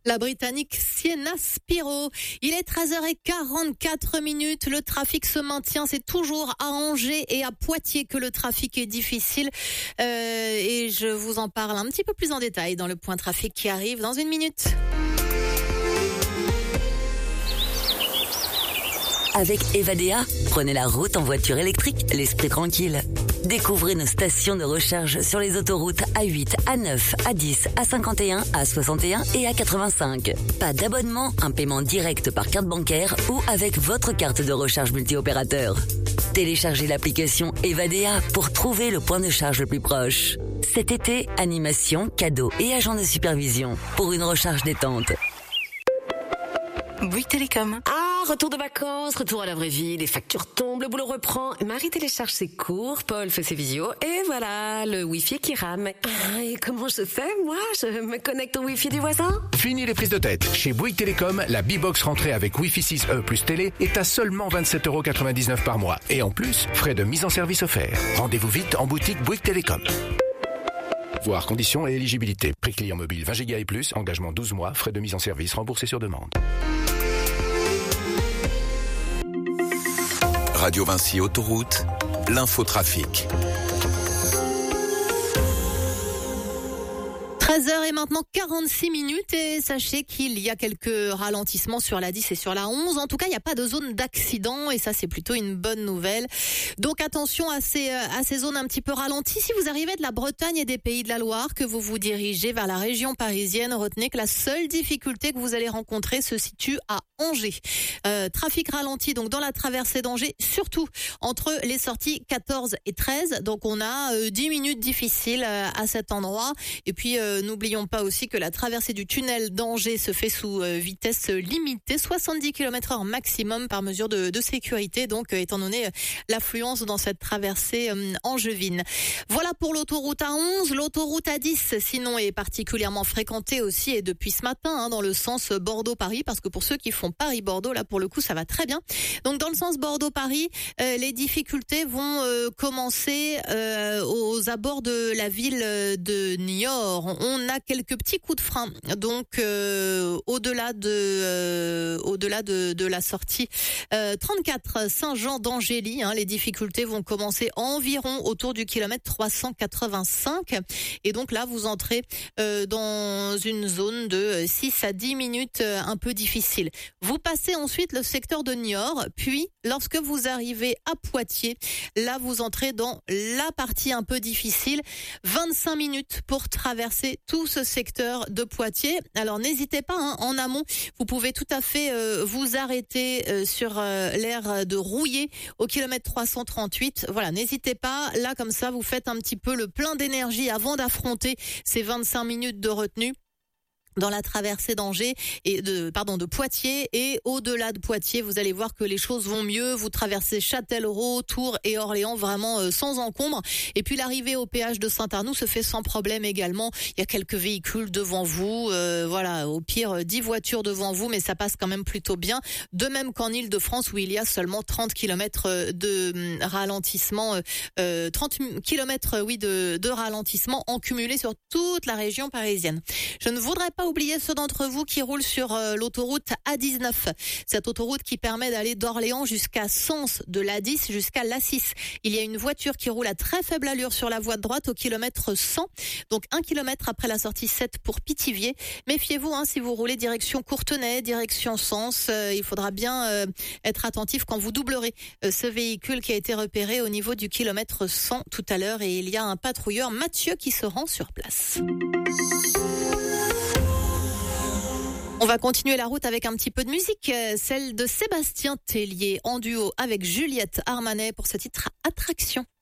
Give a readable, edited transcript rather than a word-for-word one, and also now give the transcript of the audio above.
La Britannique Sienna Spiro. Il est 13h44. Le trafic se maintient. C'est toujours à Angers et à Poitiers que le trafic est difficile. Et je vous en parle un petit peu plus en détail dans le point trafic qui arrive dans une minute. Avec Evadea, prenez la route en voiture électrique, l'esprit tranquille. Découvrez nos stations de recharge sur les autoroutes A8, A9, A10, A51, A61 et A85. Pas d'abonnement, un paiement direct par carte bancaire ou avec votre carte de recharge multi-opérateur. Téléchargez l'application Evadea pour trouver le point de charge le plus proche. Cet été, animation, cadeaux et agents de supervision pour une recharge détente. Bouygues Télécom. Retour de vacances, retour à la vraie vie, les factures tombent, le boulot reprend, Marie télécharge ses cours, Paul fait ses visios, et voilà, le Wi-Fi qui rame. Et comment je fais, moi? Je me connecte au Wi-Fi du voisin? Fini les prises de tête. Chez Bouygues Télécom, la B-Box rentrée avec Wi-Fi 6E plus télé est à seulement 27,99€ par mois. Et en plus, frais de mise en service offerts. Rendez-vous vite en boutique Bouygues Télécom. Voir conditions et éligibilité. Prix client mobile 20 Go et plus, engagement 12 mois, frais de mise en service remboursés sur demande. Radio Vinci Autoroute, l'infotrafic. 13h et maintenant 46 et sachez qu'il y a quelques ralentissements sur la 10 et sur la 11. En tout cas, il n'y a pas de zone d'accident et ça, c'est plutôt une bonne nouvelle. Donc attention à ces zones un petit peu ralenties. Si vous arrivez de la Bretagne et des Pays de la Loire, que vous vous dirigez vers la région parisienne, retenez que la seule difficulté que vous allez rencontrer se situe à Angers. Trafic ralenti donc dans la traversée d'Angers, surtout entre les sorties 14 et 13. Donc on a 10 minutes difficiles à cet endroit. Et puis n'oublions pas aussi que la traversée du tunnel d'Angers se fait sous vitesse limitée, 70 km/h maximum par mesure de sécurité, donc étant donné l'affluence dans cette traversée angevine. Voilà pour l'autoroute A11. L'autoroute A10, sinon, est particulièrement fréquentée aussi et depuis ce matin dans le sens Bordeaux-Paris, parce que pour ceux qui font Paris-Bordeaux, là pour le coup ça va très bien. Donc dans le sens Bordeaux-Paris, les difficultés vont commencer aux abords de la ville de Niort. On a quelques petits coups de frein, donc au-delà de la sortie 34 Saint-Jean d'Angély, les difficultés vont commencer environ autour du kilomètre 385 et donc là vous entrez dans une zone de 6 à 10 minutes un peu difficile. Vous passez ensuite le secteur de Niort, puis lorsque vous arrivez à Poitiers, là vous entrez dans la partie un peu difficile, 25 minutes pour traverser tout ce secteur de Poitiers. Alors n'hésitez pas, en amont, vous pouvez tout à fait vous arrêter sur l'aire de Rouillé au kilomètre 338. Voilà, n'hésitez pas, là comme ça vous faites un petit peu le plein d'énergie avant d'affronter ces 25 minutes de retenue dans la traversée d'Angers et de Poitiers, et au-delà de Poitiers, vous allez voir que les choses vont mieux. Vous traversez Châtellerault, Tours et Orléans vraiment sans encombre. Et puis l'arrivée au péage de Saint-Arnoux se fait sans problème également. Il y a quelques véhicules devant vous, voilà, au pire 10 voitures devant vous, mais ça passe quand même plutôt bien. De même qu'en Île-de-France où il y a seulement 30 km de ralentissement, 30 km de ralentissement en cumulé sur toute la région parisienne. Je ne voudrais pas oublier ceux d'entre vous qui roulent sur l'autoroute A19. Cette autoroute qui permet d'aller d'Orléans jusqu'à Sens, de l'A10 jusqu'à l'A6. Il y a une voiture qui roule à très faible allure sur la voie de droite au kilomètre 100. Donc 1 kilomètre après la sortie 7 pour Pithiviers. Méfiez-vous si vous roulez direction Courtenay, direction Sens. Il faudra bien être attentif quand vous doublerez ce véhicule qui a été repéré au niveau du kilomètre 100 tout à l'heure. Et il y a un patrouilleur, Mathieu, qui se rend sur place. On va continuer la route avec un petit peu de musique, celle de Sébastien Tellier en duo avec Juliette Armanet pour ce titre Attraction.